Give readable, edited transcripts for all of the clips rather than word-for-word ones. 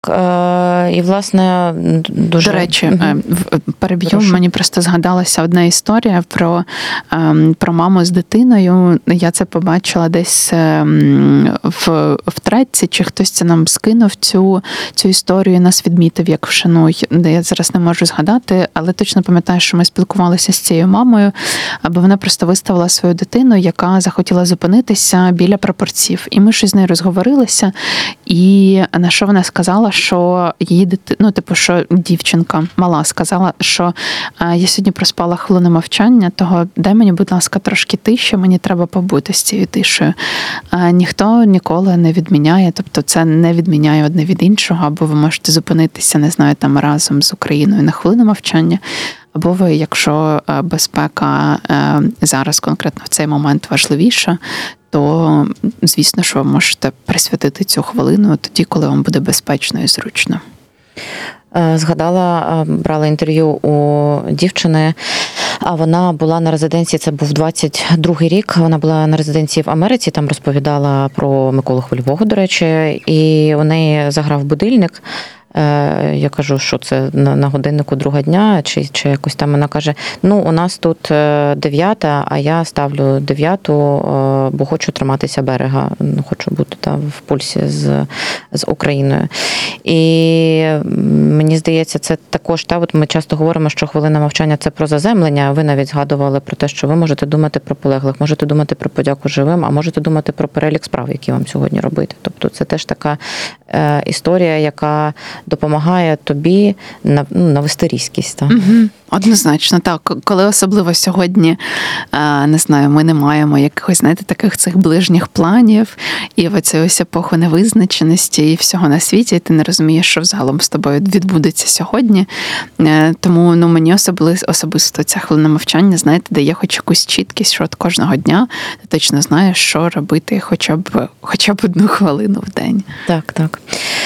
І, власне, дуже... До речі, переб'ю, Прошу. мені просто згадалася одна історія про маму з дитиною. Я це побачила десь в третці, чи хтось це нам скинув цю історію, нас відмітив як вшануй, де я зараз не можу згадати, але точно пам'ятаю, що ми спілкувалися з цією мамою, бо вона просто виставила свою дитину, яка захотіла зупинитися біля прапорців. І ми щось з нею розговорилися, і на що вона сказала, що її дитина, що дівчинка мала сказала, що я сьогодні проспала хвилину мовчання, того дай мені, будь ласка, трошки тиші, мені треба побути з цією тишею. Ніхто ніколи не відміняє, тобто це не відміняє одне від іншого, або ви можете зупинитися, не знаю, там разом з Україною на хвилину мовчання, або ви, якщо безпека зараз конкретно в цей момент важливіша, то, звісно, що ви можете присвятити цю хвилину тоді, коли вам буде безпечно і зручно. Згадала, брала інтерв'ю у дівчини, а вона була на резиденції, це був 22-й рік, вона була на резиденції в Америці, там розповідала про Миколу Хвильового, до речі, і у неї заграв будильник. Я кажу, що це на годиннику 2 дня, чи якось там. Вона каже, у нас тут 9, а я ставлю 9, бо хочу триматися берега, хочу бути там в пульсі з Україною. І мені здається, це також, от ми часто говоримо, що хвилина мовчання – це про заземлення. Ви навіть згадували про те, що ви можете думати про полеглих, можете думати про подяку живим, а можете думати про перелік справ, які вам сьогодні робити. Тобто це теж така історія, яка допомагає тобі навести різкість. Так? Угу. Однозначно, так. Коли особливо сьогодні, не знаю, ми не маємо якихось, знаєте, таких цих ближніх планів, і в оцю ось епоху невизначеності і всього на світі, і ти не розумієш, що взагалом з тобою відбудеться сьогодні. Тому мені особисто ця хвилина мовчання, знаєте, дає хоч якусь чіткість, що от кожного дня ти точно знаєш, що робити хоча б 1 хвилину в день. Так, так.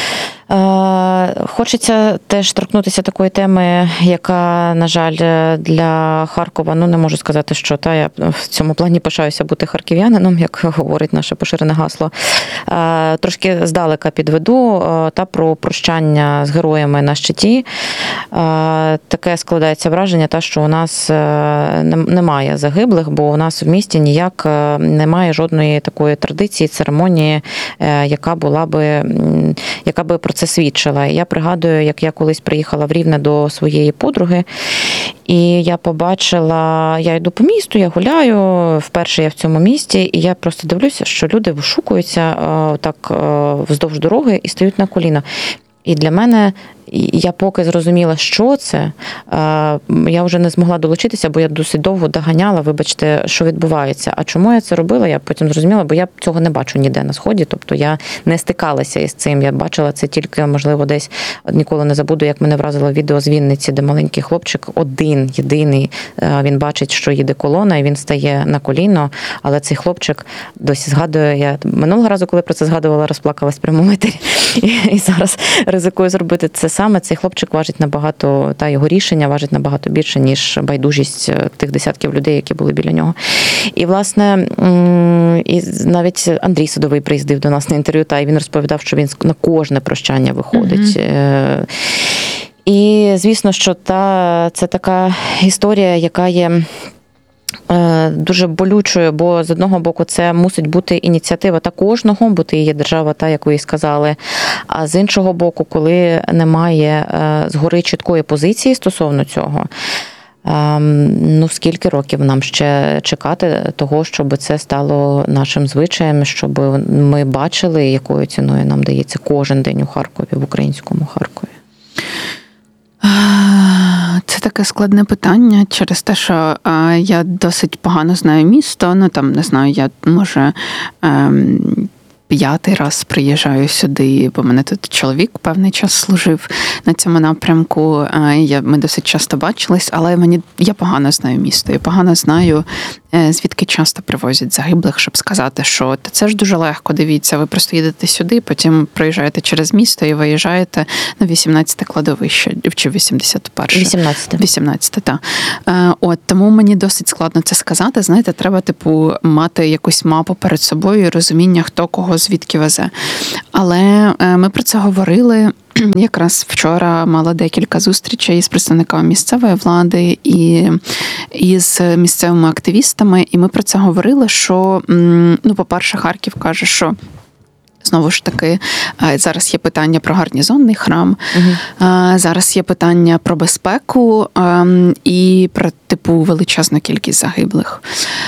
Хочеться теж торкнутися такої теми, яка, на жаль, для Харкова, не можу сказати, що я в цьому плані пишаюся бути харків'янином, як говорить наше поширене гасло. Трошки здалека підведу про прощання з героями на щиті. Таке складається враження, що у нас немає загиблих, бо у нас в місті ніяк немає жодної такої традиції, церемонії, яка би про це свідчила. Я пригадую, як я колись приїхала в Рівне до своєї подруги, і я побачила, я йду по місту, я гуляю, вперше я в цьому місті, і я просто дивлюся, що люди вишукуються так вздовж дороги і стають на коліна. І для мене, я поки зрозуміла, що це, я вже не змогла долучитися, бо я досить довго доганяла, вибачте, що відбувається. А чому я це робила, я потім зрозуміла, бо я цього не бачу ніде на Сході, тобто я не стикалася із цим, я бачила це тільки, можливо, десь, ніколи не забуду, як мене вразило відео з Вінниці, де маленький хлопчик, один, єдиний, він бачить, що їде колона, і він стає на коліно, але цей хлопчик досі згадує, я минулого разу, коли про це згадувала, розплакалась в прямому етері, і зараз ризикую зробити це саме. Цей хлопчик важить набагато, його рішення важить набагато більше, ніж байдужість тих десятків людей, які були біля нього. І, власне, і навіть Андрій Садовий приїздив до нас на інтерв'ю, і він розповідав, що він на кожне прощання виходить. Mm-hmm. І, звісно, що це така історія, яка є дуже болючою, бо з одного боку це мусить бути ініціатива кожного, бо ти є держава як ви і сказали, а з іншого боку, коли немає згори чіткої позиції стосовно цього, скільки років нам ще чекати того, щоб це стало нашим звичаєм, щоб ми бачили, якою ціною нам дається кожен день у Харкові, в українському Харкові? Це таке складне питання через те, що я досить погано знаю місто, не знаю, я, може, 5-й раз приїжджаю сюди, бо мене тут чоловік певний час служив на цьому напрямку, ми досить часто бачились, але я погано знаю місто, я погано знаю, звідки часто привозять загиблих, щоб сказати, що це ж дуже легко, дивіться, ви просто їдете сюди, потім проїжджаєте через місто і виїжджаєте на 18-те кладовище, чи 81-е? 18-те. 18-те, так. Тому мені досить складно це сказати, знаєте, треба, мати якусь мапу перед собою і розуміння, хто кого звідки везе. Але ми про це говорили, якраз вчора мала декілька зустрічей з представниками місцевої влади і з місцевими активістами, і ми про це говорили, що, по-перше, Харків каже, що знову ж таки, зараз є питання про гарнізонний храм, зараз є питання про безпеку і про величезну кількість загиблих.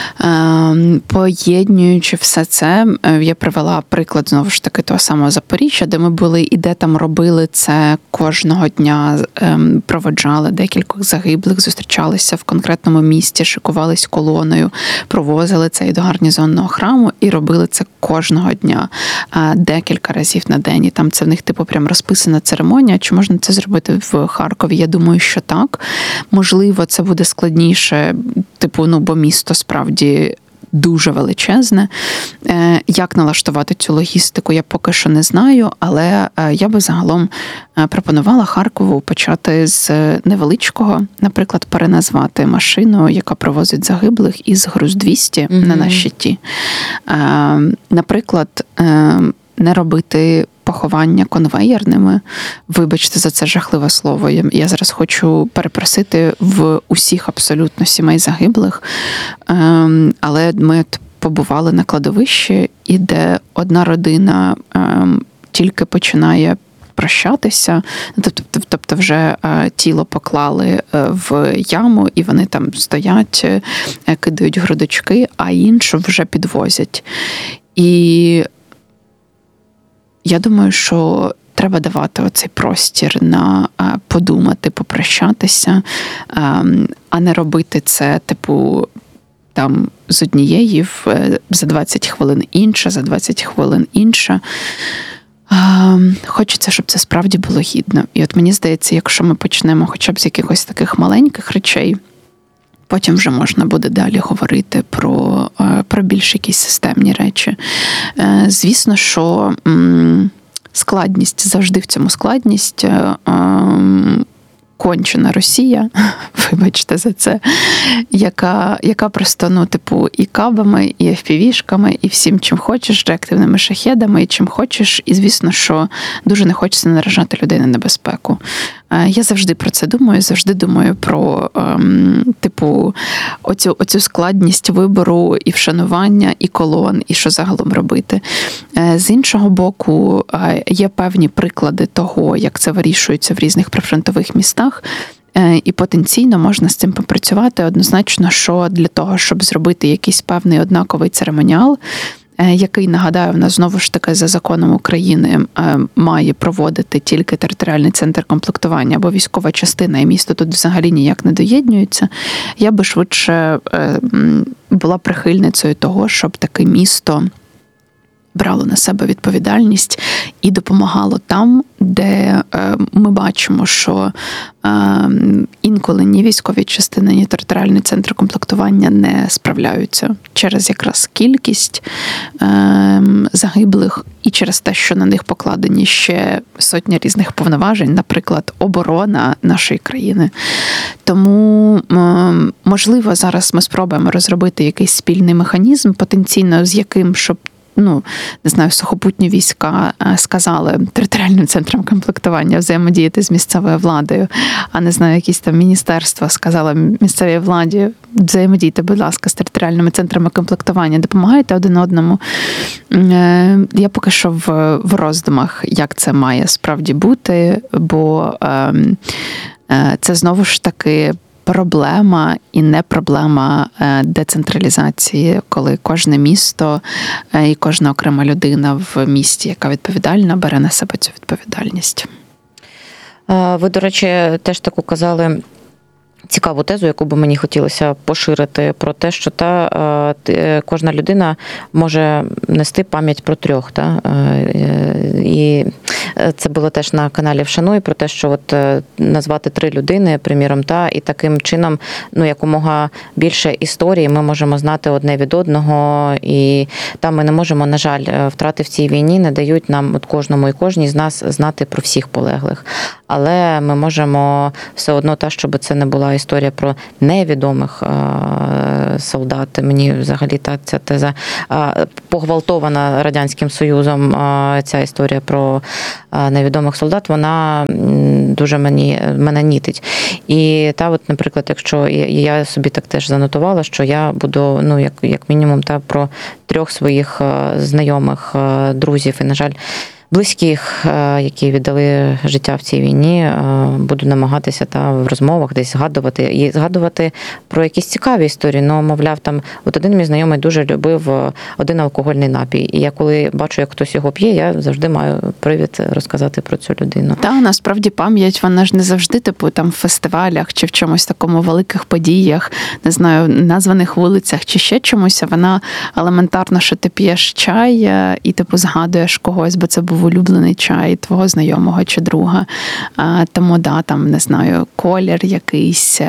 Поєднуючи все це, я привела приклад, знову ж таки, того самого Запоріжжя, де ми були і де там робили це кожного дня, проводжали декількох загиблих, зустрічалися в конкретному місті, шикувались колоною, провозили це і до гарнізонного храму, і робили це кожного дня, декілька разів на день. І там це в них прям розписана церемонія. Чи можна це зробити в Харкові? Я думаю, що так. Можливо, це буде складніше, бо місто справді дуже величезне. Як налаштувати цю логістику, я поки що не знаю, але я би загалом пропонувала Харкову почати з невеличкого, наприклад, переназвати машину, яка провозить загиблих, із Груз-200 на щиті. Наприклад, не робити поховання конвеєрними. Вибачте за це жахливе слово. Я зараз хочу перепросити в усіх абсолютно сімей загиблих. Але ми побували на кладовищі, і де одна родина тільки починає прощатися, тобто вже тіло поклали в яму, і вони там стоять, кидають грудочки, а іншу вже підвозять. І я думаю, що треба давати оцей простір на подумати, попрощатися, а не робити це, там з однієї за 20 хвилин інша, за 20 хвилин інша. Хочеться, щоб це справді було гідно. І от мені здається, якщо ми почнемо хоча б з якихось таких маленьких речей, потім вже можна буде далі говорити про більш якісь системні речі. Звісно, що складність, завжди в цьому складність, кончена Росія, вибачте за це, яка просто, і кабами, і FPV-шками, і всім, чим хочеш, реактивними шахедами, і чим хочеш. І, звісно, що дуже не хочеться наражати людей на небезпеку. Я завжди про це думаю, завжди думаю про, оцю складність вибору і вшанування, і колон, і що загалом робити. З іншого боку, є певні приклади того, як це вирішується в різних прифронтових містах, і потенційно можна з цим попрацювати. Однозначно, що для того, щоб зробити якийсь певний однаковий церемоніал, який, нагадаю, в нас знову ж таки за законом України має проводити тільки територіальний центр комплектування або військова частина, і місто тут взагалі ніяк не доєднується, я би швидше була прихильницею того, щоб таке місто брало на себе відповідальність і допомагало там, де ми бачимо, що інколи ні військові частини, ні територіальний центр комплектування не справляються через якраз кількість загиблих і через те, що на них покладені ще сотні різних повноважень, наприклад, оборона нашої країни. Тому, можливо, зараз ми спробуємо розробити якийсь спільний механізм, потенційно з яким, щоб не знаю, сухопутні війська сказали територіальним центрам комплектування взаємодіяти з місцевою владою, а не знаю, якісь там міністерства сказали місцевій владі, взаємодійте, будь ласка, з територіальними центрами комплектування, допомагайте один одному. Я поки що в роздумах, як це має справді бути, бо це знову ж таки проблема і не проблема децентралізації, коли кожне місто і кожна окрема людина в місті, яка відповідальна, бере на себе цю відповідальність. Ви, до речі, теж таку казали цікаву тезу, яку би мені хотілося поширити, про те, що кожна людина може нести пам'ять про трьох. І це було теж на каналі «Вшануй», про те, що назвати 3 людини, приміром, і таким чином, якомога більше історії ми можемо знати одне від одного, і там ми не можемо, на жаль, втрати в цій війні не дають нам кожному і кожній з нас знати про всіх полеглих. Але ми можемо все одно, щоб це не була історія про невідомих солдат. Мені взагалі ця теза погвалтована Радянським Союзом, ця історія про невідомих солдат, вона дуже мене нітить. І наприклад, якщо я собі так теж занотувала, що я буду, як мінімум, про 3 своїх знайомих, друзів і, на жаль, близьких, які віддали життя в цій війні, буду намагатися в розмовах десь згадувати про якісь цікаві історії. Мовляв, один мій знайомий дуже любив один алкогольний напій. І я коли бачу, як хтось його п'є, я завжди маю привід розказати про цю людину. Насправді пам'ять, вона ж не завжди, в фестивалях чи в чомусь такому великих подіях, не знаю, названих вулицях чи ще чомусь, вона елементарно, що ти п'єш чай і згадуєш когось, бо це був улюблений чай твого знайомого чи друга. Тому, не знаю, колір якийсь.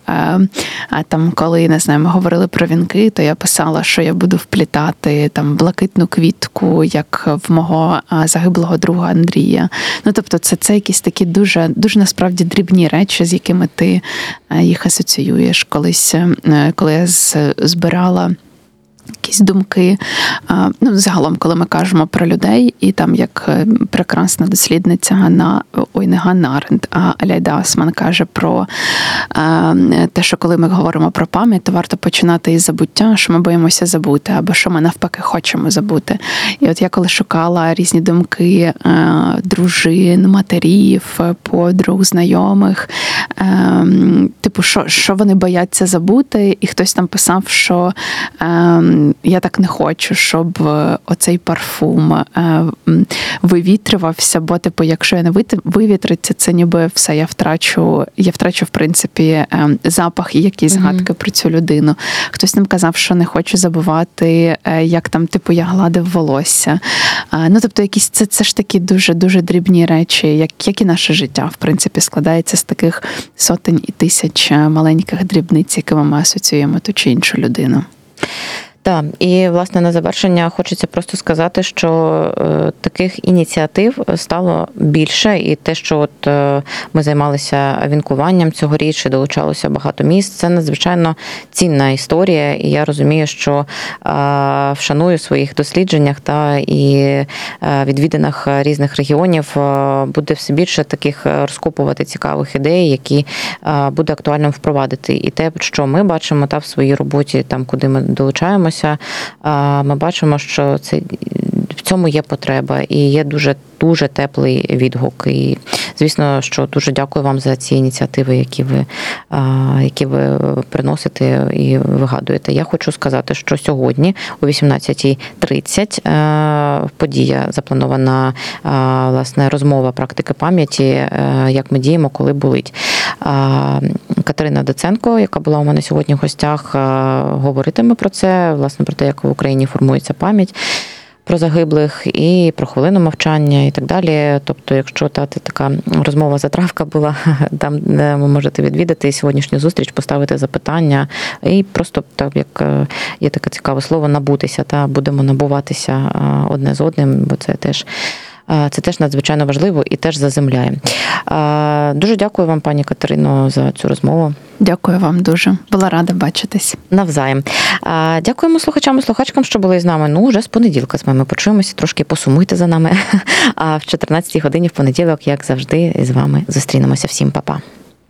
Коли, не знаю, ми говорили про вінки, то я писала, що я буду вплітати блакитну квітку, як в мого загиблого друга Андрія. Тобто це якісь такі дуже, дуже насправді дрібні речі, з якими ти їх асоціюєш. Колись, коли я збирала якісь думки. Загалом, коли ми кажемо про людей, і як прекрасна дослідниця не Ганна Аренд, а Аляйда Осман каже про те, що коли ми говоримо про пам'ять, то варто починати із забуття, що ми боїмося забути, або що ми навпаки хочемо забути. І от я коли шукала різні думки дружин, матерів, подруг, знайомих, що вони бояться забути, і хтось там писав, що я так не хочу, щоб оцей парфум вивітрювався, бо, якщо я не вивітриться, це ніби все, я втрачу, в принципі, запах і якісь згадки про цю людину. Хтось нам казав, що не хоче забувати, як я гладив волосся. Тобто, якісь це ж такі дуже-дуже дрібні речі, як і наше життя, в принципі, складається з таких сотень і тисяч маленьких дрібниць, якими ми асоціюємо ту чи іншу людину. Так, і, власне, на завершення хочеться просто сказати, що таких ініціатив стало більше, і те, що ми займалися вінкуванням цьогоріч, і долучалося багато міст, це надзвичайно цінна історія, і я розумію, що вшаную в своїх дослідженнях і відвідинах різних регіонів буде все більше таких розкопувати цікавих ідей, які буде актуальним впровадити. І те, що ми бачимо в своїй роботі, куди ми долучаємося, ми бачимо, що в цьому є потреба і є дуже теплий відгук. І, звісно, що дуже дякую вам за ці ініціативи, які ви приносите і вигадуєте. Я хочу сказати, що сьогодні о 18:30 подія запланована, власне, розмова практики пам'яті, як ми діємо, коли болить. Катерина Доценко, яка була у мене сьогодні в гостях, говоритиме про це, власне, про те, як в Україні формується пам'ять про загиблих і про хвилину мовчання і так далі. Тобто, якщо така розмова-затравка була, там ви можете відвідати сьогоднішню зустріч, поставити запитання і просто, так як є таке цікаве слово, набутися, будемо набуватися одне з одним, бо це теж надзвичайно важливо і теж заземляє. Дуже дякую вам, пані Катерино, за цю розмову. Дякую вам дуже. Була рада бачитись. Навзаєм. Дякуємо слухачам і слухачкам, що були з нами. Вже з понеділка з вами почуємося, трошки посумуйте за нами. А в 14-й годині в понеділок, як завжди, з вами зустрінемося. Всім па-па.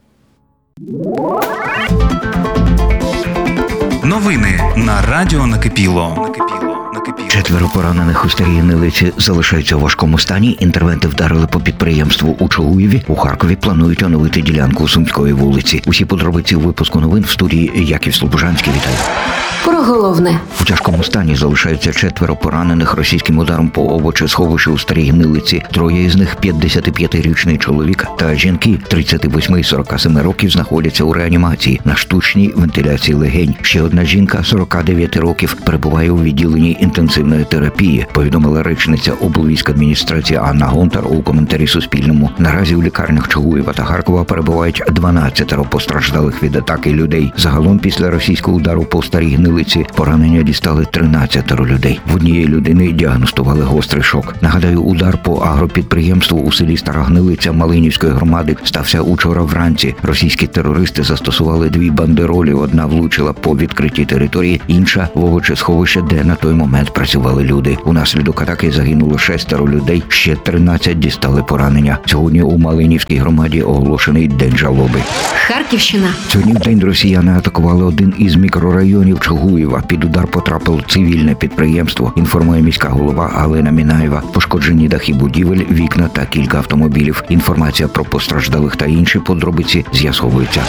Новини на Радіо Накипіло. 4 поранених у Старій Гнилиці залишаються у важкому стані. Інтервенти вдарили по підприємству у Чугуєві. У Харкові планують оновити ділянку Сумської вулиці. Усі подробиці у випуску новин в студії Яків Слобожанський. Вітаю. Про головне. У тяжкому стані залишаються 4 поранених російським ударом по овочесховищу у Старій Гнилиці. 3 із них 55-річний чоловік та жінки 38 і 47 років знаходяться у реанімації на штучній вентиляції легень. Ще одна жінка 49 років перебуває у відділенні інтенсивної терапії, повідомила речниця облвійськадміністрації Анна Гонтар у коментарі Суспільному. Наразі у лікарнях Чугуєва та Харкова перебувають 12 постраждалих від атаки людей. Загалом після російського удару по Старій Гнилиці гнилиці поранення дістали 13 людей. В однієї людини діагностували гострий шок. Нагадаю, удар по агропідприємству у селі Стара Гнилиця Малинівської громади стався учора вранці. Російські терористи застосували 2 бандеролі. Одна влучила по відкритій території, інша – в овочесховище, де на той момент працювали люди. Унаслідок атаки загинуло 6 людей, ще 13 дістали поранення. Сьогодні у Малинівській громаді оголошений День жалоби. Харківщина. Сьогодні в день росіяни атакували один із мікрорайонів Чугуєва. Під удар потрапило цивільне підприємство, інформує міська голова Галина Мінаєва. Пошкоджені дахи будівель, вікна та кілька автомобілів. Інформація про постраждалих та інші подробиці з'ясовується.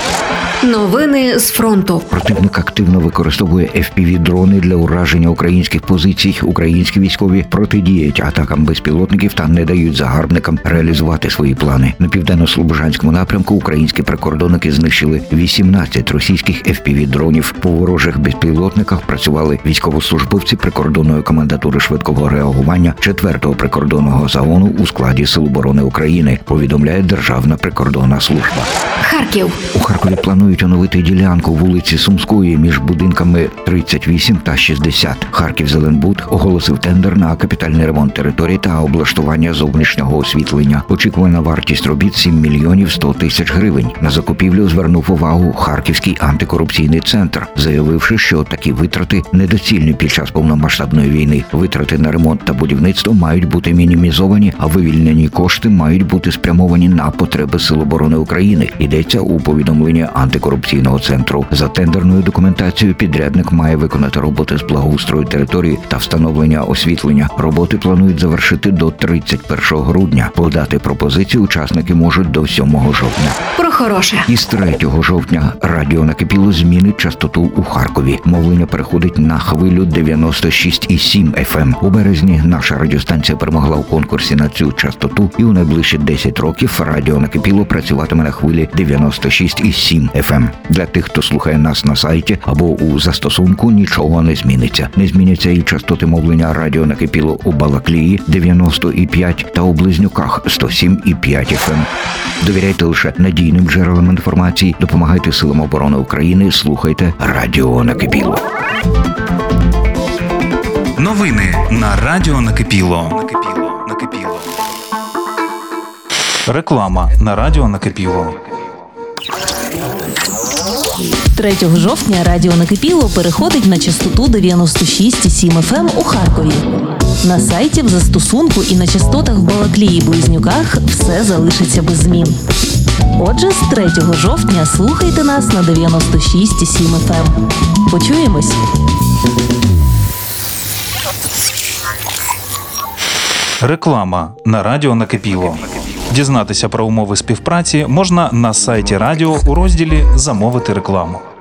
Новини з фронту. Противник активно використовує FPV-дрони для ураження українських позицій. Українські військові протидіють атакам безпілотників та не дають загарбникам реалізувати свої плани. На південно-слобожанському напрямку українські прикордонники знищили 18 російських FPV-дронів. По ворожих безпілотниках працювали військовослужбовці прикордонної комендатури швидкого реагування 4-го прикордонного загону у складі Сил оборони України, повідомляє Державна прикордонна служба. Харків. У Харкові планують оновити ділянку вулиці Сумської між будинками 38 та 60. Харківзеленбуд оголосив тендер на капітальний ремонт території та облаштування зовнішнього освітлення. Очікувана вартість робіт 7 мільйонів 100 тисяч гривень. На закупівлю звернув увагу Харківський антикорупційний центр, заявивши, що такі витрати недоцільні під час повномасштабної війни. Витрати на ремонт та будівництво мають бути мінімізовані, а вивільнені кошти мають бути спрямовані на потреби Сил оборони України. Йдеться у повідомленні антикорупційного центру. За тендерною документацією підрядник має виконати роботи з благоустрою території та встановлення освітлення. Роботи планують завершити до 31 грудня. Подати пропозиції учасники можуть до 7 жовтня. Про хороше. Із 3 жовтня радіо накипіло змінить частоту у Харкові. Мовлення переходить на хвилю 96,7 FM. У березні наша радіостанція перемогла у конкурсі на цю частоту, і у найближчі 10 років радіо накипіло працюватиме на хвилі 96,7 FM. Для тих, хто слухає нас на сайті або у застосунку, нічого не зміниться. Не зміняться і частоти мовлення радіо накипіло у Балаклії 90,5 та у Близнюках 107,5 FM. Довіряйте лише надійним джерелам інформації, допомагайте Силам оборони України, слухайте радіо накипіло. Новини на радіо накипіло. Реклама на радіо накипіло. 3 жовтня радіо «Накипіло» переходить на частоту 96,7 FM у Харкові. На сайті, в застосунку і на частотах в Балаклії і Близнюках все залишиться без змін. Отже, з 3 жовтня слухайте нас на 96,7 FM. Почуємось! Реклама на радіо накипіло. Дізнатися про умови співпраці можна на сайті радіо у розділі «Замовити рекламу».